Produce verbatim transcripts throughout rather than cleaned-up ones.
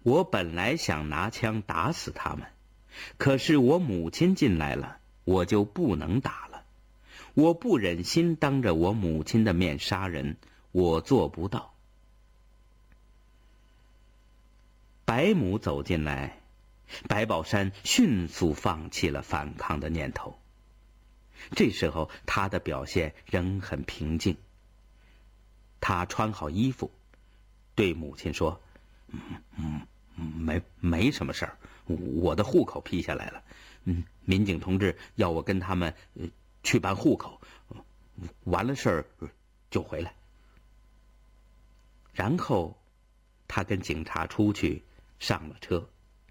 我本来想拿枪打死他们，可是我母亲进来了，我就不能打了。我不忍心当着我母亲的面杀人，我做不到。白母走进来，白宝山迅速放弃了反抗的念头。这时候他的表现仍很平静。他穿好衣服，对母亲说：“嗯嗯，没没什么事儿，我的户口批下来了。嗯，民警同志要我跟他们、呃、去办户口，完了事儿就回来。”然后他跟警察出去，上了车。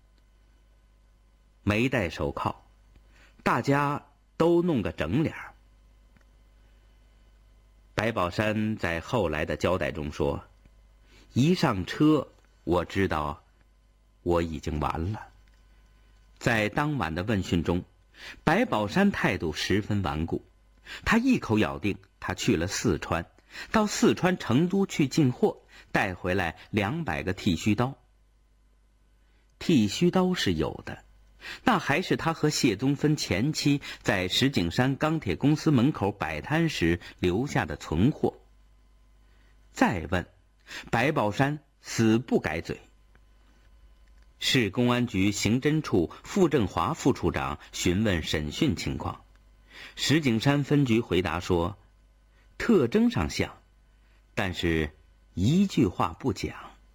没戴手铐，大家都弄个整脸。白宝山在后来的交代中说：“一上车，我知道我已经完了。”在当晚的问讯中，白宝山态度十分顽固，他一口咬定他去了四川，到四川成都去进货，带回来两百个剃须刀。剃须刀是有的，那还是他和谢宗芬前妻在石景山钢铁公司门口摆摊时留下的存货。再问，白宝山死不改嘴。市公安局刑侦处傅振华副处长询问审讯情况，石景山分局回答说：“特征上像，但是一句话不讲。”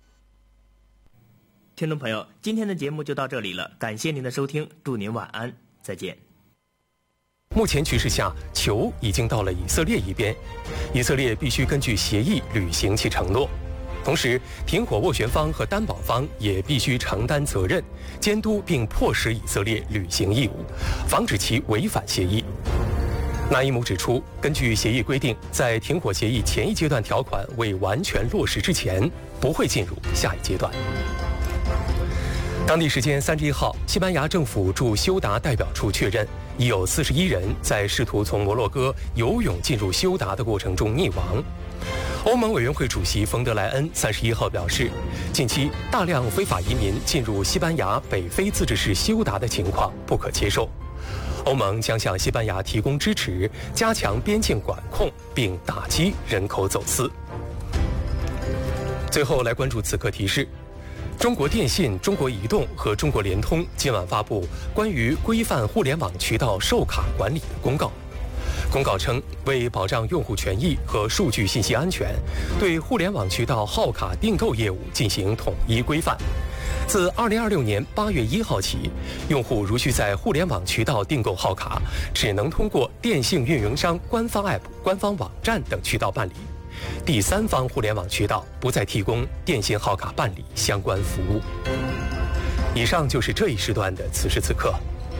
听众朋友，今天的节目就到这里了，感谢您的收听，祝您晚安，再见。 目前局势下，球已经到了以色列一边，以色列必须根据协议履行其承诺，同时停火斡旋方和担保方也必须承担责任，监督并迫使以色列履行义务，防止其违反协议。纳伊姆指出，根据协议规定，在停火协议前一阶段条款未完全落实之前，不会进入下一阶段。当地时间三十一号，西班牙政府驻休达代表处确认，已有四十一人在试图从摩洛哥游泳进入休达的过程中溺亡。欧盟委员会主席冯德莱恩三十一号表示，近期大量非法移民进入西班牙北非自治市休达的情况不可接受。欧盟将向西班牙提供支持，加强边境管控，并打击人口走私。最后来关注此刻提示。中国电信、中国移动和中国联通今晚发布关于规范互联网渠道授卡管理的公告。公告称，为保障用户权益和数据信息安全，对互联网渠道号卡订购业务进行统一规范。自二零二六年八月一号起，用户如需在互联网渠道订购号卡，只能通过电信运营商官方 App、官方网站等渠道办理。第三方互联网渠道不再提供电信号卡办理相关服务。以上就是这一时段的此时此刻。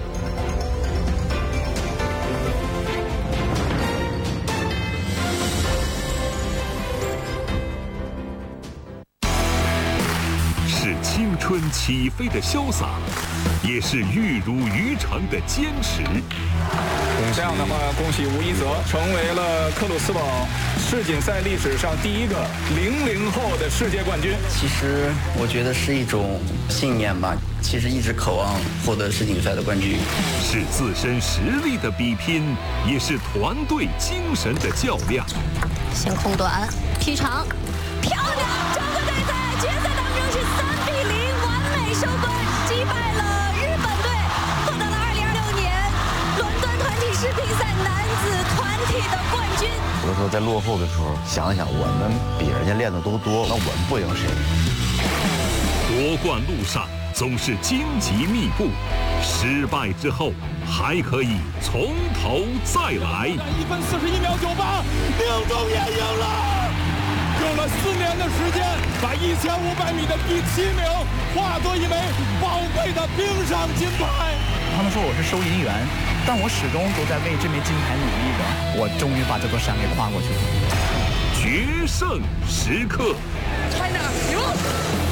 是青春起飞的潇洒，也是玉如于成的坚持。 这样的话，恭喜吴一泽成为了克鲁斯堡世锦赛历史上第一个零零后的世界冠军。 其实我觉得是一种信念吧，其实一直渴望获得世锦赛的冠军。 是自身实力的比拼，也是团队精神的较量。 先空短，劈长，漂亮！中国队在决赛当中是三比零完美收官，击败了日本队，获得了二零二六年伦敦团体世乒赛男子团体的冠军。 有的时候在落后的时候，想想我们比人家练的都多，那我们不赢谁？ 夺冠路上总是荆棘密布，失败之后还可以从头再来。 一分四十一秒九八，宁中也赢了。用了四年的时间，把一千五百米的第七名化作一枚宝贵的冰上金牌。 他们说我是收银员，但我始终都在为这枚金牌努力着。我终于把这座山给跨过去了。 决胜时刻 ，China 赢。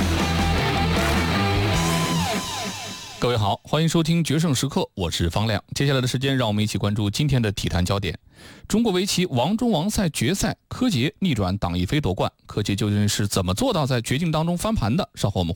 各位好，欢迎收听《决胜时刻》，我是方亮。接下来的时间，让我们一起关注今天的体坛焦点。中国围棋王中王赛决赛，柯洁逆转党一飞夺冠。柯洁究竟是怎么做到在绝境当中翻盘的？稍后我们会